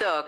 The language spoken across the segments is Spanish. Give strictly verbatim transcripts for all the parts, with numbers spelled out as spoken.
TikTok.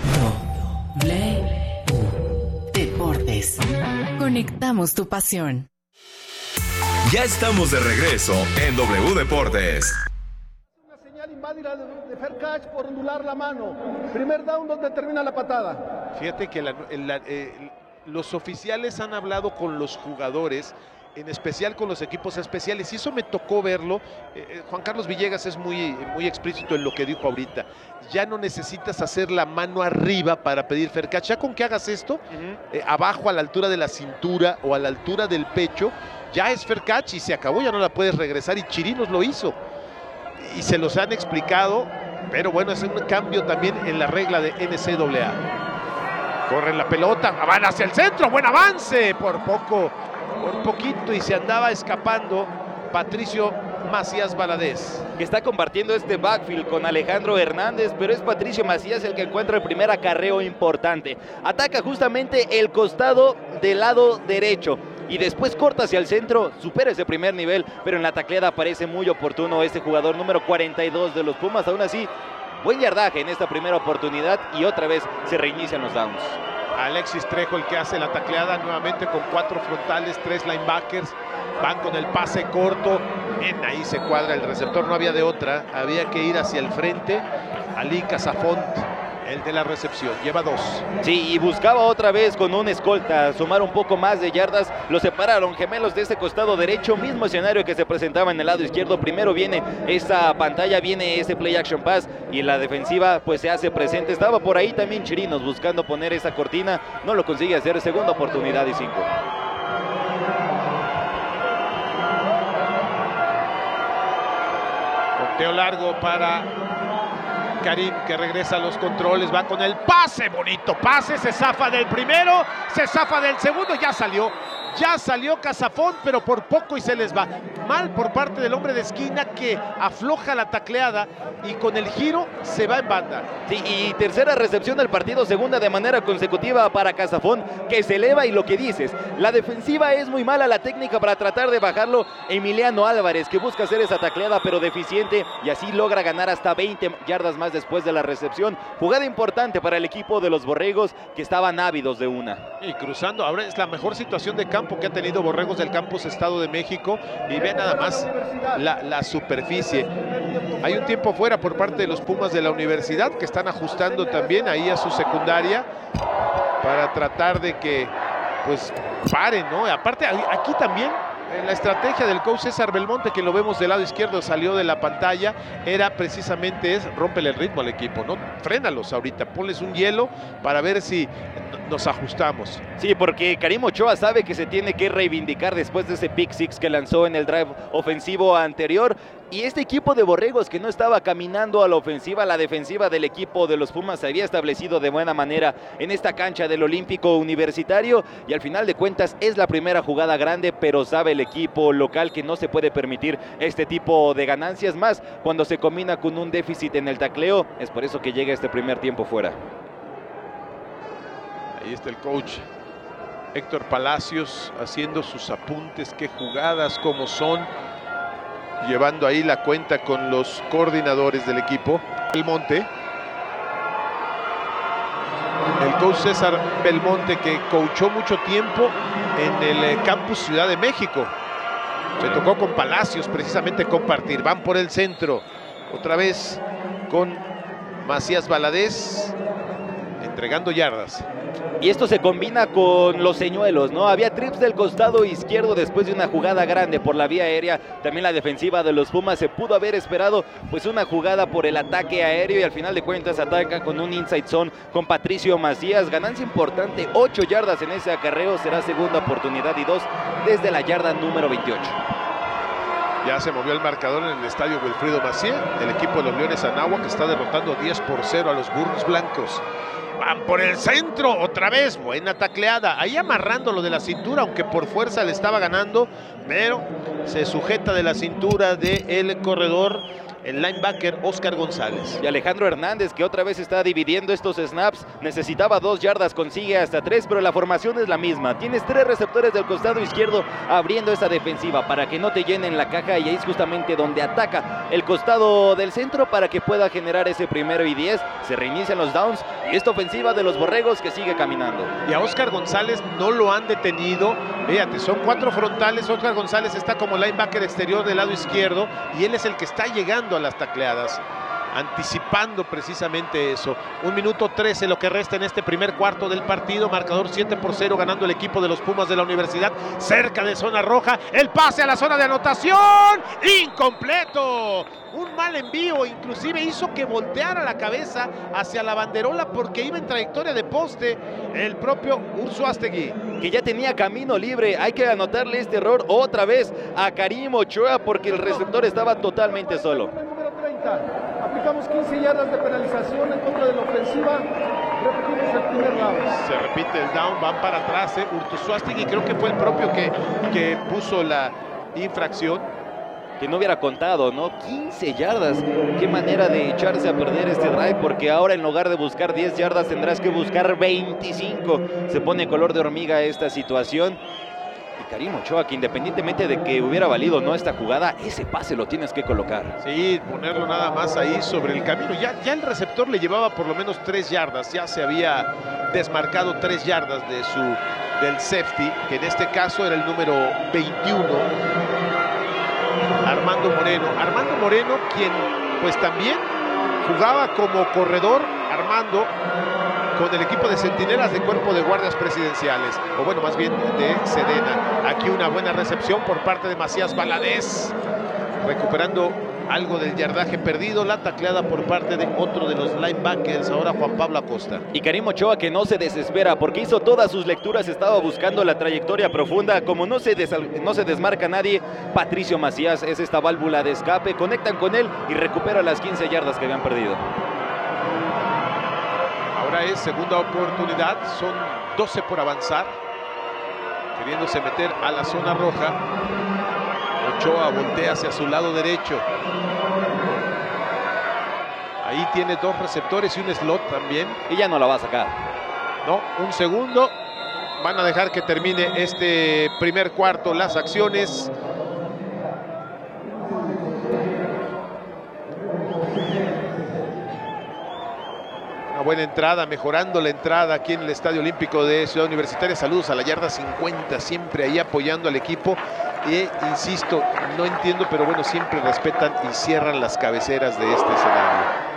W Deportes. Conectamos tu pasión. Ya estamos de regreso en W Deportes. Una señal inválida de Ferkach por ondular la mano. Primer down donde termina la patada. Fíjate que la, la, eh, los oficiales han hablado con los jugadores, en especial con los equipos especiales, y eso me tocó verlo. eh, Juan Carlos Villegas es muy, muy explícito en lo que dijo ahorita. Ya no necesitas hacer la mano arriba para pedir Ferkach. Ya con que hagas esto, uh-huh. eh, abajo a la altura de la cintura o a la altura del pecho, ya es Ferkach y se acabó, ya no la puedes regresar, y Chirinos lo hizo. Y se los han explicado, pero bueno, es un cambio también en la regla de N C A A. Corren la pelota, van hacia el centro, buen avance, por poco, por poquito, y se andaba escapando Patricio Macías Valadez. Que está compartiendo este backfield con Alejandro Hernández, pero es Patricio Macías el que encuentra el primer acarreo importante. Ataca justamente el costado del lado derecho y después corta hacia el centro, supera ese primer nivel, pero en la tacleada parece muy oportuno este jugador número cuarenta y dos de los Pumas. Aún así, buen yardaje en esta primera oportunidad y otra vez se reinician los downs. Alexis Trejo el que hace la tacleada nuevamente con cuatro frontales, tres linebackers, van con el pase corto, en ahí se cuadra el receptor, no había de otra, había que ir hacia el frente. Ali Casafont, el de la recepción, lleva dos. Sí, y buscaba otra vez con un escolta sumar un poco más de yardas, lo separaron gemelos de este costado derecho, mismo escenario que se presentaba en el lado izquierdo. Primero viene esta pantalla, viene este play action pass y la defensiva pues se hace presente. Estaba por ahí también Chirinos buscando poner esa cortina, no lo consigue hacer. Segunda oportunidad y cinco. Conteo largo para Karim, que regresa a los controles, va con el pase, bonito pase, se zafa del primero, se zafa del segundo, ya salió, ya salió Casafont, pero por poco y se les va. Mal por parte del hombre de esquina que afloja la tacleada y con el giro se va en banda. Sí, y tercera recepción del partido, segunda de manera consecutiva para Casafont, que se eleva. Y lo que dices, la defensiva es muy mala, la técnica para tratar de bajarlo. Emiliano Álvarez, que busca hacer esa tacleada pero deficiente, y así logra ganar hasta veinte yardas más después de la recepción. Jugada importante para el equipo de los Borregos, que estaban ávidos de una. Y cruzando, ahora es la mejor situación de campo que ha tenido Borregos del Campus Estado de México, y ve nada más la, la superficie. Hay un tiempo fuera por parte de los Pumas de la Universidad, que están ajustando también ahí a su secundaria para tratar de que pues paren, ¿no? Aparte aquí también la estrategia del coach César Belmonte, que lo vemos del lado izquierdo, salió de la pantalla, era precisamente es rómpele el ritmo al equipo, ¿no? Frénalos ahorita, ponles un hielo para ver si nos ajustamos. Sí, porque Karim Ochoa sabe que se tiene que reivindicar después de ese pick six que lanzó en el drive ofensivo anterior. Y este equipo de Borregos, que no estaba caminando a la ofensiva, la defensiva del equipo de los Pumas se había establecido de buena manera en esta cancha del Olímpico Universitario, y al final de cuentas es la primera jugada grande, pero sabe el equipo local que no se puede permitir este tipo de ganancias, más cuando se combina con un déficit en el tacleo. Es por eso que llega este primer tiempo fuera. Ahí está el coach Héctor Palacios haciendo sus apuntes, qué jugadas, cómo son, llevando ahí la cuenta con los coordinadores del equipo. Belmonte, el coach César Belmonte, que coachó mucho tiempo en el campus Ciudad de México. Se tocó con Palacios precisamente compartir. Van por el centro, otra vez con Macías Valadez entregando yardas. Y esto se combina con los señuelos, ¿no? Había trips del costado izquierdo después de una jugada grande por la vía aérea. También la defensiva de los Pumas se pudo haber esperado pues una jugada por el ataque aéreo, y al final de cuentas ataca con un inside zone con Patricio Macías. Ganancia importante, ocho yardas en ese acarreo, será segunda oportunidad y dos desde la yarda número veintiocho. Ya se movió el marcador en el estadio Wilfrido Macié. El equipo de los Leones Anáhuac que está derrotando diez por cero a los Burros Blancos. Van por el centro, otra vez, buena tacleada, ahí amarrándolo de la cintura, aunque por fuerza le estaba ganando, pero se sujeta de la cintura del corredor el linebacker Oscar González. Y Alejandro Hernández, que otra vez está dividiendo estos snaps, necesitaba dos yardas, consigue hasta tres, pero la formación es la misma. Tienes tres receptores del costado izquierdo abriendo esa defensiva para que no te llenen la caja, y ahí es justamente donde ataca el costado del centro para que pueda generar ese primero y diez. Se reinician los downs y esta ofensiva de los Borregos que sigue caminando. Y a Oscar González no lo han detenido. Fíjate, son cuatro frontales. Oscar González está como linebacker exterior del lado izquierdo y él es el que está llegando a las tacleadas, anticipando precisamente eso. Un minuto trece lo que resta en este primer cuarto del partido. Marcador siete por cero ganando el equipo de los Pumas de la Universidad. Cerca de zona roja. El pase a la zona de anotación. Incompleto. Un mal envío. Inclusive hizo que volteara la cabeza hacia la banderola porque iba en trayectoria de poste el propio Urzuastegui, que ya tenía camino libre. Hay que anotarle este error otra vez a Karim Ochoa porque el receptor estaba totalmente solo. Aplicamos quince yardas de penalización en contra de la ofensiva. Repetimos el primer down. Se repite el down, van para atrás. Eh. Urzuastegui creo que fue el propio que, que puso la infracción. Que no hubiera contado, ¿no? quince yardas. Qué manera de echarse a perder este drive, porque ahora en lugar de buscar diez yardas tendrás que buscar veinticinco. Se pone color de hormiga esta situación. Y Karim Ochoa, que independientemente de que hubiera valido no esta jugada, ese pase lo tienes que colocar. Sí, ponerlo nada más ahí sobre el camino. Ya, ya el receptor le llevaba por lo menos tres yardas. Ya se había desmarcado tres yardas de su, del safety, que en este caso era el número veintiuno. Armando Moreno. Armando Moreno, quien pues también jugaba como corredor, Armando, con el equipo de centinelas de Cuerpo de Guardias Presidenciales, o bueno, más bien de Sedena. Aquí una buena recepción por parte de Macías Valadez, recuperando algo del yardaje perdido, la tacleada por parte de otro de los linebackers, ahora Juan Pablo Acosta. Y Karim Ochoa, que no se desespera porque hizo todas sus lecturas, estaba buscando la trayectoria profunda. Como no se, des, no se desmarca nadie, Patricio Macías es esta válvula de escape, conectan con él y recupera las quince yardas que habían perdido. Ahora es segunda oportunidad, son doce por avanzar, queriéndose meter a la zona roja. Ochoa voltea hacia su lado derecho. Ahí tiene dos receptores y un slot también. Y ya no la va a sacar. No, un segundo. Van a dejar que termine este primer cuarto las acciones. Una buena entrada, mejorando la entrada aquí en el Estadio Olímpico de Ciudad Universitaria. Saludos a la yarda cincuenta, siempre ahí apoyando al equipo. Y insisto, no entiendo, pero bueno, siempre respetan y cierran las cabeceras de este escenario.